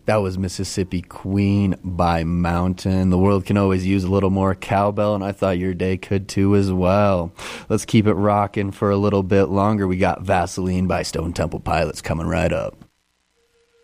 That was Mississippi Queen by Mountain. The world can always use a little more cowbell, and I thought your day could too as well. Let's keep it rocking for a little bit longer. We got Vaseline by Stone Temple Pilots coming right up.